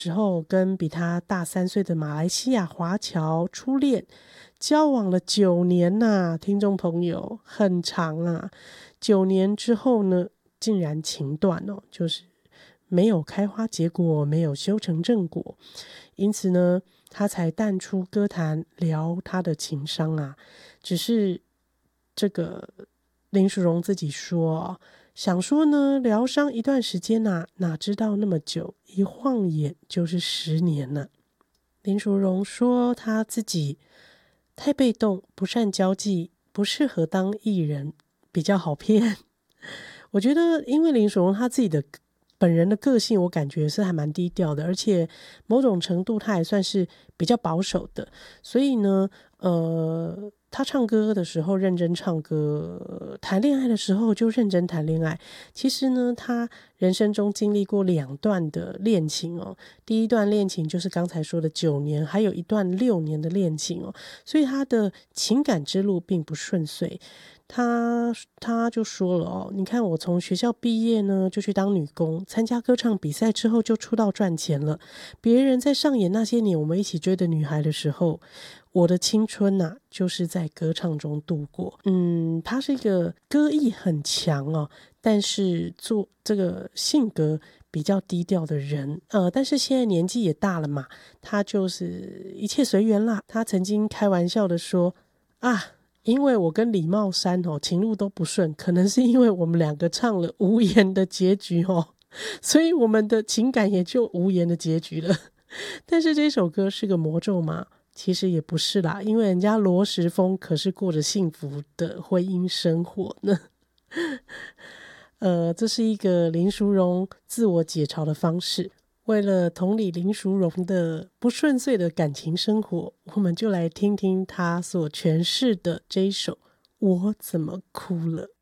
之后跟比他大3岁的马来西亚华侨初恋，交往了9年呐，听众朋友，很长啊。9年之后呢，竟然情断哦，就是没有开花结果，没有修成正果。因此呢，他才淡出歌坛，聊他的情伤啊。只是这个林淑荣自己说，想说呢，疗伤一段时间啊，哪知道那么久，一晃眼就是10年了。林淑荣说他自己太被动，不善交际，不适合当艺人，比较好骗。我觉得，因为林淑荣他自己的本人的个性，我感觉是还蛮低调的，而且某种程度他还算是比较保守的，所以呢，他唱歌的时候认真唱歌，谈恋爱的时候就认真谈恋爱。其实呢，他人生中经历过2段的恋情哦，第一段恋情就是刚才说的9年，还有一段6年的恋情哦，所以他的情感之路并不顺遂。他就说了哦，你看我从学校毕业呢，就去当女工，参加歌唱比赛之后就出道赚钱了。别人在上演那些年我们一起追的女孩的时候，我的青春啊，就是在歌唱中度过。他是一个歌艺很强哦，但是做这个性格比较低调的人。但是现在年纪也大了嘛，他就是一切随缘啦。他曾经开玩笑的说啊，因为我跟李茂山情路都不顺，可能是因为我们2个唱了无言的结局所以我们的情感也就无言的结局了。但是这首歌是个魔咒吗？其实也不是啦，因为人家罗时丰可是过着幸福的婚姻生活呢。这是一个林淑荣自我解嘲的方式。为了同理林淑荣的不顺遂的感情生活，我们就来听听她所诠释的这一首《我怎么哭了》。